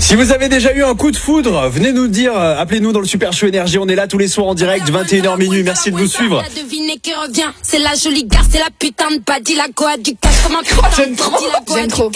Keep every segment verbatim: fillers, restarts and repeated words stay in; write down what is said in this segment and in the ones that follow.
Si vous avez déjà eu un coup de foudre, venez nous dire, euh, appelez-nous dans le Super Show Énergie, on est là tous les soirs en direct, vingt et une heures minuit, merci de nous suivre. C'est la jolie gare, c'est la putain de paddy, la coa du cash comme un putain J'aime trop, j'aime trop.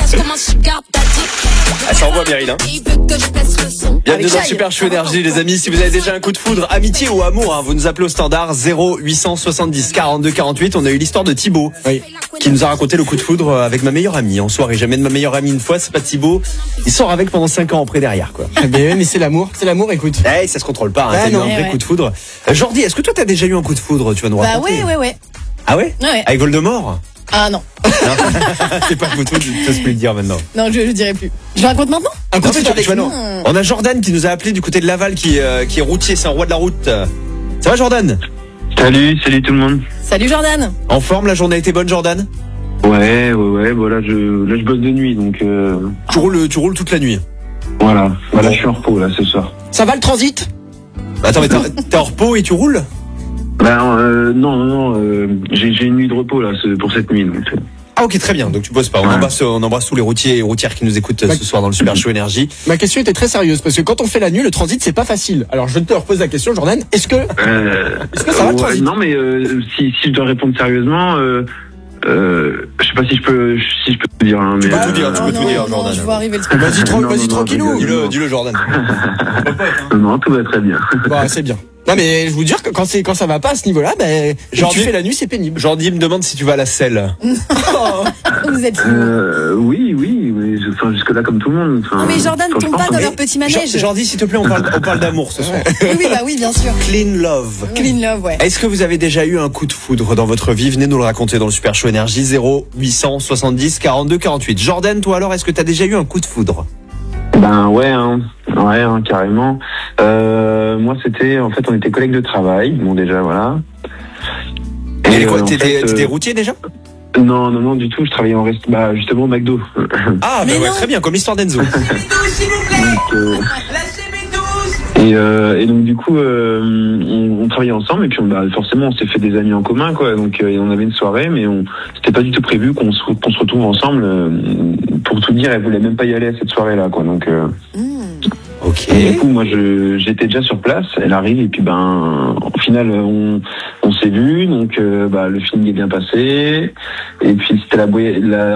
Ah, ça envoie Meryl, hein. Bienvenue dans le Super Show Énergie, les amis. Si vous avez déjà un coup de foudre, amitié ou amour, hein, vous nous appelez au standard zéro huit cent soixante-dix quarante-deux quarante-huit. On a eu l'histoire de Thibaut, oui, qui nous a raconté le coup de foudre avec ma meilleure amie en soirée. J'amène ma meilleure amie une fois, c'est pas Thibaut. Il sort avec pendant cinq ans après derrière, quoi. Mais, mais c'est l'amour, c'est l'amour, écoute. Eh, ça se contrôle pas, hein. Ah, T'as eu non, un vrai ouais. coup de foudre. Euh, Jordi, est-ce que toi t'as déjà eu un coup de foudre? Tu vas nous Bah raconter. ouais, ouais, ouais. Ah ouais? Ouais. Avec Voldemort? Ah non, C'est pas le coup de foudre, tu peux plus le dire maintenant. non, je, je dirais plus. Je raconte maintenant. Un coup Non, de mais foudre tu- tu vois, avec non. On a Jordan qui nous a appelé du côté de Laval, qui, euh, qui est routier, c'est un roi de la route. Ça va Jordan? Salut, salut tout le monde. Salut Jordan. En forme, la journée a été bonne Jordan? Ouais, ouais, ouais, voilà, je, là je bosse de nuit, donc euh, Tu roules, tu roules toute la nuit. voilà, voilà, je suis en repos là ce soir. Ça va le transit? Attends, mais t'es t'es en repos et tu roules? Ben euh, non, non, non, euh, j'ai, j'ai une nuit de repos là ce- pour cette nuit. Donc, euh. Ah ok, très bien, donc tu bosses pas. On Ouais. embrasse, on embrasse tous les routiers et routières qui nous écoutent euh, Bah, ce soir dans le Super Show Énergie. Ma question était très sérieuse parce que quand on fait la nuit, le transit c'est pas facile. Alors je te repose la question, Jordan. Est-ce que Euh, Est-ce que ça va, le ouais, transit? non, mais euh, si, si je dois répondre sérieusement, euh, euh, je sais pas si je peux, si je peux te dire. Hein, mais, peux tout dire, tu Oh peux non, tout dire, non, Jordan. je vois arriver le truc. vas-y, tra- Non, vas-y non, non, tranquillou. je Dis-le, rigole. dis-le Jordan. Non, tout va très bien. Bah, c'est bien. Non mais je vous dire que quand c'est quand ça va pas à ce niveau-là, ben genre tu Jordi- fais la nuit, c'est pénible. Jordi me demande si tu vas à la selle. Vous êtes fous. Euh, oui, oui, mais je- enfin jusque là comme tout le monde. Enfin, Non mais Jordan quand je tombe pense, pas dans mais- leur petit Jor- manège. Jordi, s'il te plaît, on parle, on parle d'amour ce soir. Oui, oui, bah oui, bien sûr. Clean love. Clean love, ouais. Est-ce que vous avez déjà eu un coup de foudre dans votre vie? Venez nous le raconter dans le Super Show Énergie zéro huit cent soixante-dix quarante-deux quarante-huit. Jordan, toi alors, est-ce que tu as déjà eu un coup de foudre? Ben ouais, hein, ouais, hein, carrément. Euh, moi, c'était, en fait, on était collègues de travail. Bon, déjà, voilà. Et euh, quoi, en T'étais fait, t'étais euh, routier déjà? Non, non, non, du tout. Je travaillais en rest, bah justement au McDo. Ah, bah Mais ouais, non. très bien, comme l'histoire d'Enzo. Donc, euh, et, euh, et donc du coup, euh, on, on travaillait ensemble et puis on, bah, forcément, on s'est fait des amis en commun, quoi. Donc euh, on avait une soirée, mais on, c'était pas du tout prévu qu'on se, qu'on se retrouve ensemble. euh, pour tout dire, elle voulait même pas y aller à cette soirée-là, quoi. Donc euh, Ok. Et du coup, moi, je, j'étais déjà sur place. Elle arrive et puis, ben, au final, on, on s'est vu. Donc, euh, bah, le film est bien passé. Et puis, c'était la, bouée- la